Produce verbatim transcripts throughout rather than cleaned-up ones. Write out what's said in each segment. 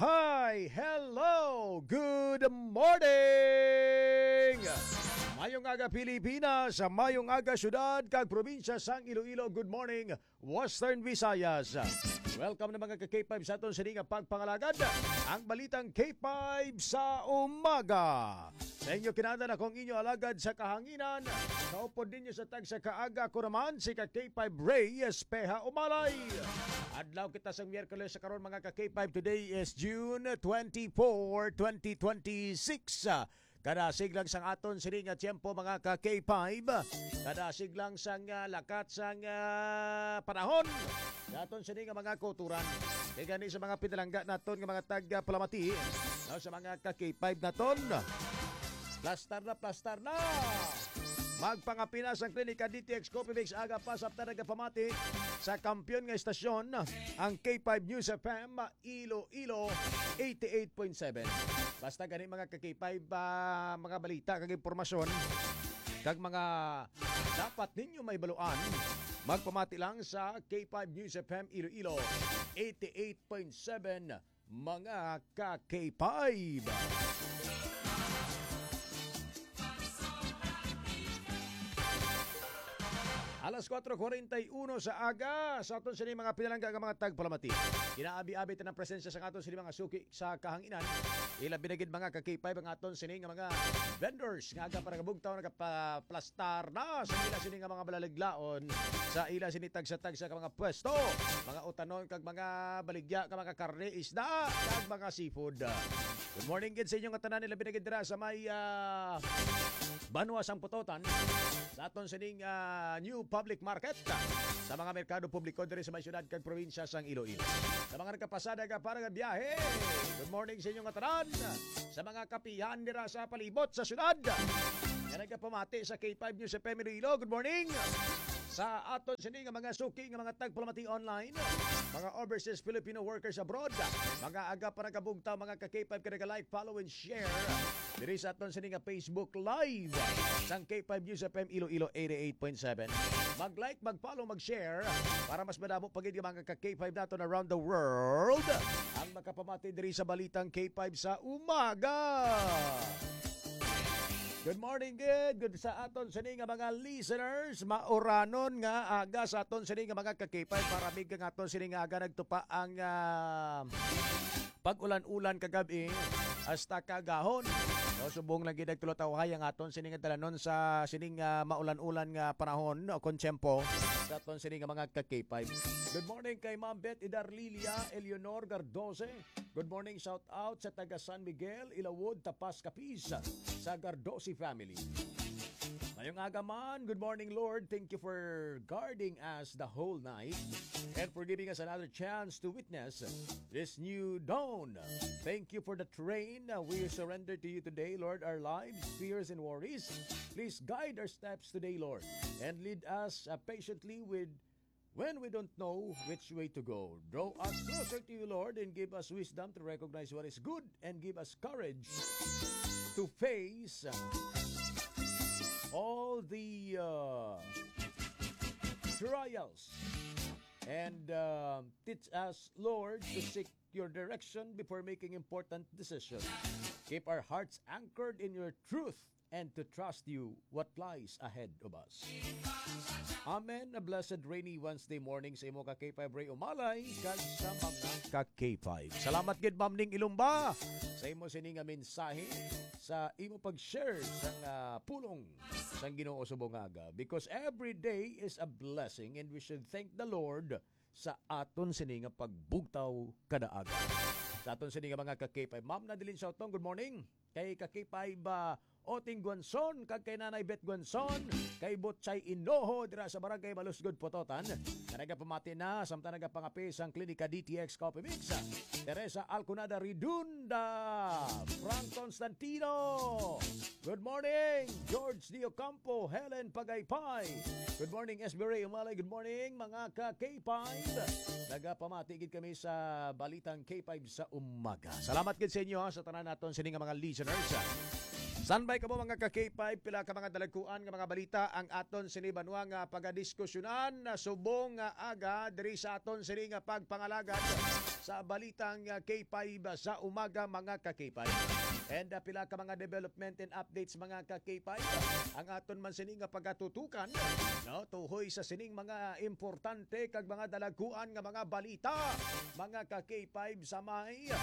Hi! Hello! Good morning! Mayong aga Pilipinas, sa mayong aga syudad, kag probinsya sang Iloilo. Good morning, Western Visayas. Welcome na mga ka-K five sa aton sining pagpangalagad. Ang balitang K five sa umaga. Sa inyo kinanda na kung inyo alagad sa kahanginan. Kaupod ninyo sa tag sa kaaga ko naman si ka-K five Ray Espeha Umalay. Adlaw kita sa Miyerkules sa karon mga ka-K five. Today is June twenty-fourth, twenty twenty-six. Kada siglang sang aton sining nga tiyempo mga ka-K five. Kada siglang sang uh, lakat sang uh, panahon. Aton sining nga mga kulturan. Kaya gani sa mga pinalangga naton nga mga taga-Palamati. No, sa mga ka-K five naton. Plastar na, plastar na! Magpangapinas ang klinika D T X Copimix aga pa sa nagapamati sa kampiyon nga estasyon ang K five News F M Iloilo eighty-eight point seven. Basta gani mga ka-K five uh, mga balita kag impormasyon kag mga dapat ninyo may baluan, magpamati lang sa K five News F M Iloilo eighty-eight point seven mga ka-K five. Alas four forty-one sa aga sa aton sini mga pinalangga nga mga tagpalamati. Kinaabi-abi ta ng presensya sa aton sini mga suki sa kahanginan. Ila binagid mga ka-K five ang aton sini nga mga vendors nga aga para kabugtaw nagaplastar na sa ila sini nga mga balalaglaon sa ila sini tag sa tag sa mga pwesto, mga utanon kag mga baligya kag mga karne, isda kag mga seafood. Good morning gid sa inyo nga tanan nila binagid dira sa may uh, Banwa sang Putotan sa aton sining uh, new public market sa mga merkado publiko diri sa may syudad kag probinsya sang Iloilo. Sa mga nagkapasada ka para nga biyahe, good morning sa inyong tanan. Sa mga kapihan dira sa palibot sa syudad, nga nagkapamati sa K five News F M Iloilo, good morning. Sa aton sining nga mga suki nga mga tagpalamati online, mga overseas Filipino workers abroad, mga aga para kabugtaw mga ka-K five ka like, follow and share diri sa aton sining nga Facebook Live sang K five News F M Iloilo eighty-eight point seven. Mag-like, mag-follow, mag-share para mas madamo pagid nga mga ka-K five naton around the world ang makapamati diri sa balitang K five sa umaga. Good morning, good. Good sa aton sining nga mga listeners. Mauranon nga aga sa aton sining nga mga ka-K five. Maraming nga aton sining nga aga nagtupa ang uh, pag-ulan-ulan kagabi hasta kagahon. No, subong lang gid tulotawhay ang aton sining nga dalanon sa sining nga maulan-ulan nga panahon o konsyempo sa aton sining nga mga ka-K five. Good morning kay Ma'am Beth Idarlilia Eleonor Gardose. Good morning, shout out sa taga San Miguel, Ilawod, Tapas, Capiz sa Gardosi family. Ngayong aga man, good morning Lord. Thank you for guarding us the whole night and for giving us another chance to witness this new dawn. Thank you for the train we surrender to you today, Lord, our lives, fears and worries. Please guide our steps today, Lord, and lead us uh, patiently with when we don't know which way to go. Draw us closer to you, Lord, and give us wisdom to recognize what is good and give us courage to face all the uh, trials. And uh, teach us, Lord, to seek your direction before making important decisions. Keep our hearts anchored in your truth and to trust you what lies ahead of us. Amen. A blessed rainy Wednesday morning sa imo ka-K five Ray Umalay kag sa mga ka-K five. Salamat gid Ma'am Ning Ilumba sa imo sining nga mensahe sa imo pag-share sang uh, pulong sang Ginoo subong aga, because every day is a blessing and we should thank the Lord sa aton sining nga pagbugtaw kada aga. Sa aton sining nga mga ka-K five. Ma'am Nadilin Sautong, good morning. Kay ka-K five uh, Oting Guanson, kag kay Nanay Bet Guanson, kay Botchay Inoho dira sa Barangay Malusgod, Pototan. Kanaga pamati na samtang nagapangapi sang klinika D T X Coffee Mix. Teresa Alcunada Ridunda, Frank Constantino. Good morning, George Dio Campo, Helen Pagaypay. Good morning, S B Ray Umalay. Good morning, mga ka-K five. Nagapamati gid kami sa balitang K five sa umaga. Salamat gid sa inyo ha, sa tanan naton sining nga mga listeners. Sanbay ka mo mga ka-K five, pila ka mga dalagkuan nga mga balita ang aton sini banwa nga pagadiskusyonan na subong nga aga diri sa aton sini nga pagpangalagad sa balitang uh, K five sa umaga mga ka-K five. And uh, pila ka mga development and updates mga ka-K five. Ang aton man sining nga pagatutukan, no, tuhoy sa sining mga importante kag mga dalaguan nga mga balita mga ka-K five sa may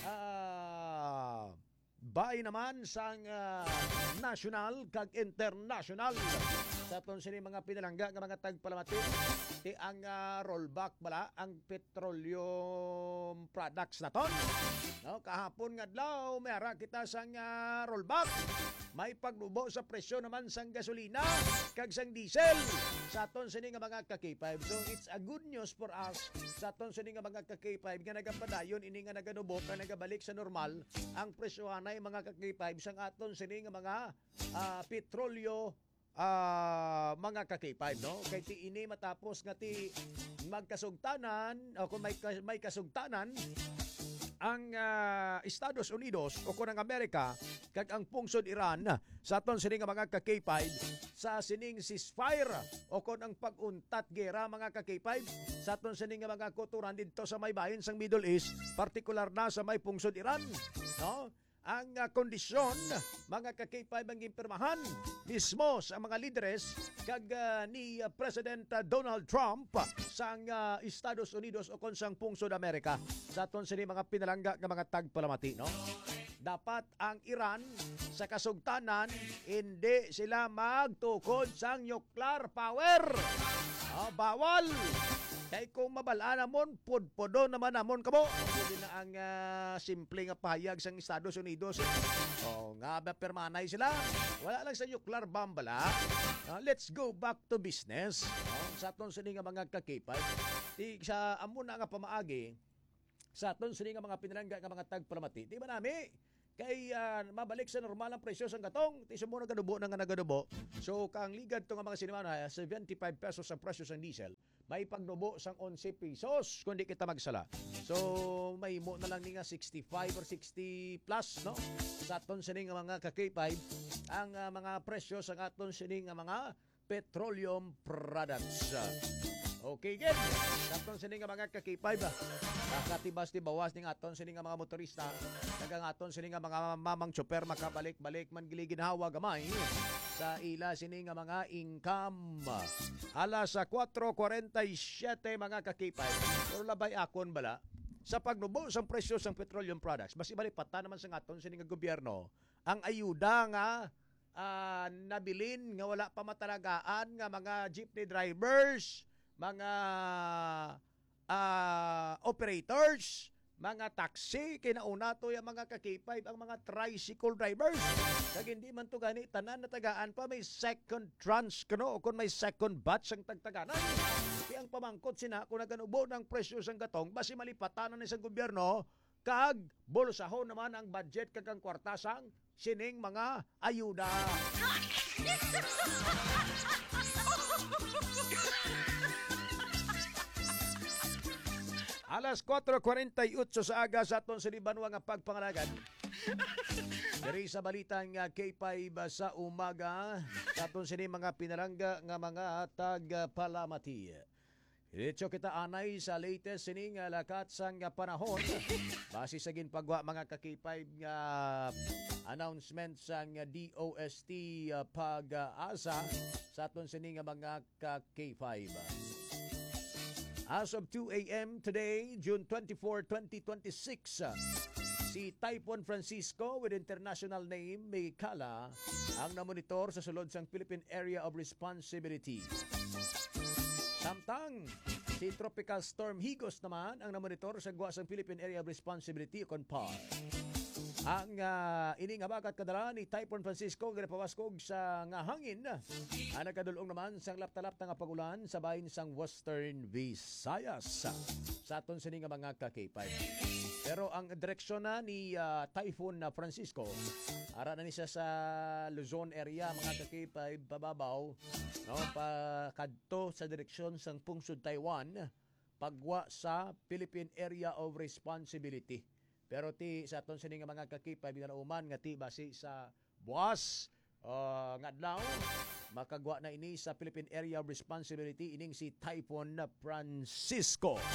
uh, bay naman sang uh, national kag international. Sa aton sini mga pinalangga nga mga tagpalamati ti ang uh, rollback bala ang petroleum products naton. No, kahapon nga adlaw mayara kita sang uh, rollback. May paglubo sa presyo naman sang gasolina kag sang diesel sa aton sini nga mga ka-K five. So it's a good news for us sa aton sini nga mga ka-K five nga nagapadayon ini nga naganubo nga nagabalik sa normal ang presyo anay mga ka-K five sang aton sini nga mga uh, petrolyo uh, mga ka-K five, no? Kay ti ini matapos nga ti magkasugtanan o kung may, may kasugtanan ang uh, Estados Unidos o kung ang Amerika kag ang pungsod Iran sa aton sining mga ka-K five sa sining ceasefire o kung ang pag-untat gera mga ka-K five sa aton sining mga kuturan dito sa may bahin sang Middle East, partikular na sa may pungsod Iran, no? Ang uh, kondisyon mga ka-K five ang impirmahan mismo sa mga lideres kag uh, ni uh, President uh, Donald Trump sa uh, Estados Unidos o konsang pungsod Amerika sa aton sini mga pinalangga nga mga tagpalamati, no? Dapat ang Iran sa kasugtanan hindi sila magtukod sang nuclear power. Oh, bawal. Kay kung mabalaan namon, pudpodo naman namon kamo. Hindi na ang uh, simple nga pahayag sang Estados Unidos. Oh, nga ba permanay sila? Wala lang sa nuclear bomb bala. Uh, let's go back to business. Oh, sa aton sini nga mga ka-K five. Di sa amo na nga pamaagi sa aton sini nga mga pinalangga nga mga tagpalamati. Di ba nami? Kay uh, mabalik sa normal ang presyo sang gatong, ti sumo nagadubo na nga nagadubo. So kang ligad to nga mga sinimana, seventy-five pesos ang presyo sang diesel, may pagdubo sang eleven pesos kundi kita magsala. So may mo na lang ni nga sixty-five or sixty plus, no? Sa aton sining nga mga ka-K five ang uh, mga presyo sang aton sining nga mga petroleum products. Okay, good. Aton sining nga mga ka-K five, nakatibas ti bawas ning aton sining nga mga motorista, dagang aton sining nga mga mamang tsoper makabalik-balik man giliginawa gamay sa ila sining nga mga income. Alas sa four forty-seven mga ka-K five. Pero labay akon bala sa pagnubo sang presyo sang petroleum products. Basi balipatan naman sa aton sining nga gobyerno ang ayuda nga uh, nabilin nga wala pa matalagaan nga mga jeepney drivers, mga uh, operators, mga taxi, kinauna to yung mga ka-K five, ang mga tricycle drivers. Kag hindi man to gani, tanan na tagaan pa, may second tranche kano, o kung may second batch ang tagtaganan. Kaya ang pamangkot sina, kung naganubo ng presyo sang gatong, basi malipatan na isang gobyerno, kag bolsahon naman ang budget kag ang kwartasang sining mga ayuda. Alas four forty-eight sa aga sa aton sa Libanwa nga pagpangalagan. Dari sa balitang K five sa umaga sa aton sini mga pinalangga nga mga tagpalamati. Diretso kita anay sa latest sining lakat sang panahon. Base sa ginpagwa mga ka-K five nga announcement sang D O S T pag-asa sa aton sining mga ka-K five. As of two a.m. today, June twenty-fourth, twenty twenty-six, si Typhoon Francisco with international name Meikala ang namonitor sa sulod sang Philippine Area of Responsibility. Samtang si Tropical Storm Higos naman ang namonitor sa gwa sang Philippine Area of Responsibility o P A R. Ang uh, ining habagat kadala ni Typhoon Francisco ginapawaskog sa nga hangin ang nagkadulong naman sang laptalap nga pagulan sa bahin sang Western Visayas sa aton sining mga ka-K five. Pero ang direksyon na ni uh, Typhoon Francisco ara na ni siya sa Luzon area mga ka-K five pababaw, no, pa kadto sa direksyon sang pungsod Taiwan pagwa sa Philippine Area of Responsibility. Pero ti sa aton sining mga ka-K five ginauman nga ti base sa buwas uh, nga adlaw makagwa na ini sa Philippine Area of Responsibility ining si Typhoon Francisco.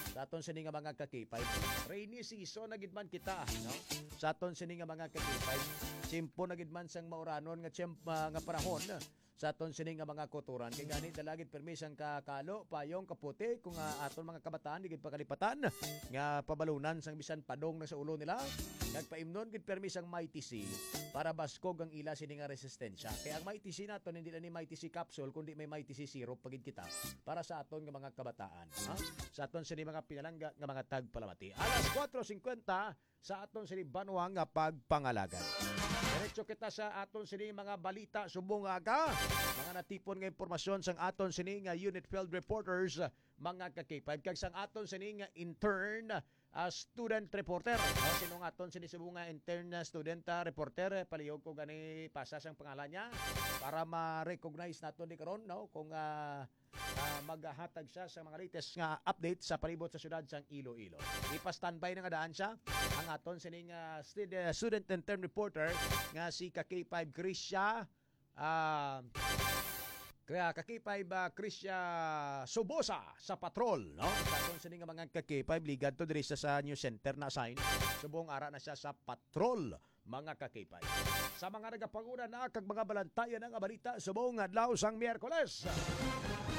Sa aton sini nga mga kakipay, rainy season na gid man kita, no? Sa aton sini nga mga kakipay, simpo na gid man sang mauranon nga tiyemp uh, nga panahon sa aton sini nga mga kuturan kay gani dalagit permisang kakalo payong kaputi kung uh, aton mga kabataan di gid pakalipatan nga pabalunan sang bisan padong na sa ulo nila nagpaimnon gid permisang Mighty C para baskog ang ila sini nga resistensya kay ang Mighty C naton hindi lang ni Mighty C capsule kundi may Mighty C syrup pagid kita para sa aton nga mga kabataan, ha? Sa aton sini mga pinalangga nga mga tagpalamati alas four fifty sa aton sini banwang nga pagpangalagan. Diretso kita sa aton sini mga balita subong aga. Mga natipon nga impormasyon sang aton sini nga unit field reporters mga kakipad kag sang aton sini nga intern uh, student reporter. No, sino nga aton sini subong nga intern uh, student uh, reporter palihog ko gani pasa sang pangalan niya para ma-recognize naton di karon, no, kung uh, uh, maghahatag siya sa mga latest nga update sa palibot sa syudad sang Iloilo. Ipa-standby na nga daan siya ang aton sining uh, student, student intern reporter nga si K five Krisya uh, kaya K five uh, Krisya Subosa sa patrol, no? Sa aton sining nga mga K five ligad to diri sa news center na sign subong ara na siya sa patrol mga K five. Sa mga nagapanguna na kag mga balantayan ng balita subong adlaw sang Miyerkules.